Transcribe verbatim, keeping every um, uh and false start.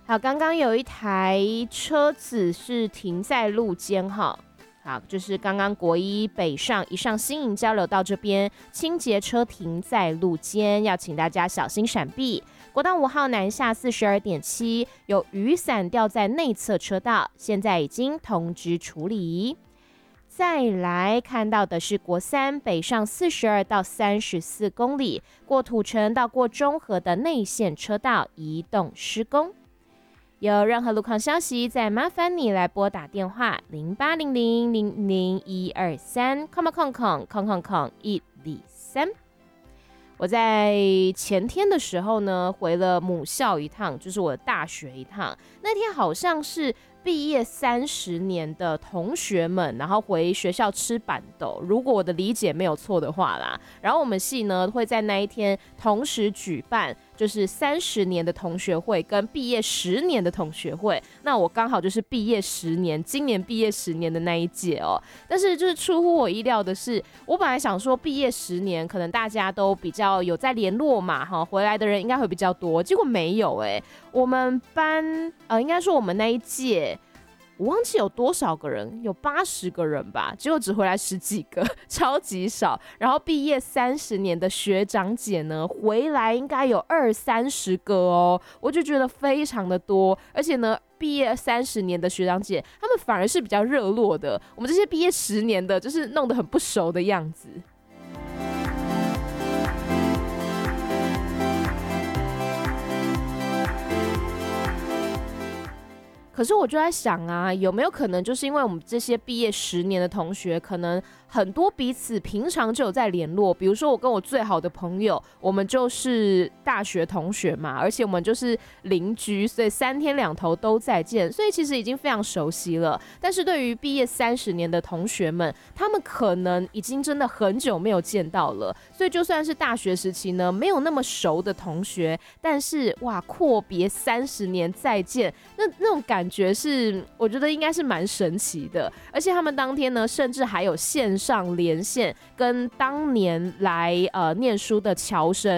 好，刚刚有一台车子是停在路肩哈。好，就是刚刚国一北上一上新营交流道这边，清洁车停在路肩，要请大家小心闪避。国道五号南下四十二点七，有雨伞掉在内侧车道，现在已经通知处理。再来看到的是国三北上四十二到三十四公里，过土城到过中和的内线车道移动施工。有任何路况消息，再麻烦你来拨打电话零八零零零零一二三空空空空空空一二三。我在前天的时候呢，回了母校一趟，就是我的大学一趟。那天好像是毕业三十年的同学们，然后回学校吃板豆，如果我的理解没有错的话啦。然后我们系呢会在那一天同时举办，就是三十年的同学会跟毕业十年的同学会。那我刚好就是毕业十年，今年毕业十年的那一届哦。但是就是出乎我意料的是，我本来想说毕业十年可能大家都比较有在联络嘛，哈，回来的人应该会比较多，结果没有哎、欸。我们班呃，应该说我们那一届。我忘记有多少个人，有八十个人吧，结果只回来十几个，超级少。然后毕业三十年的学长姐呢，回来应该有二三十个哦，我就觉得非常的多。而且呢，毕业三十年的学长姐，他们反而是比较热络的，我们这些毕业十年的，就是弄得很不熟的样子。可是我就在想啊，有没有可能就是因为我们这些毕业十年的同学，可能很多彼此平常就有在联络，比如说我跟我最好的朋友，我们就是大学同学嘛，而且我们就是邻居，所以三天两头都在见，所以其实已经非常熟悉了。但是对于毕业三十年的同学们，他们可能已经真的很久没有见到了，所以就算是大学时期呢，没有那么熟的同学，但是哇，阔别三十年再见，那那种感觉。觉是我觉得应该是蛮神奇的，而且他们当天呢，甚至还有线上连线，跟当年来呃念书的侨生